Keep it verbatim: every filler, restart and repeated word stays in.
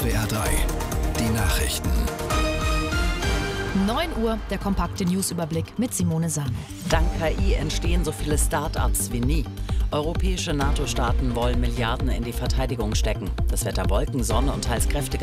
S W R drei, die Nachrichten. neun Uhr, der kompakte Newsüberblick mit Simone Sano. Dank K I entstehen so viele Start-ups wie nie. Europäische NATO-Staaten wollen Milliarden in die Verteidigung stecken. Das Wetter Wolken, Sonne und teils kräftiger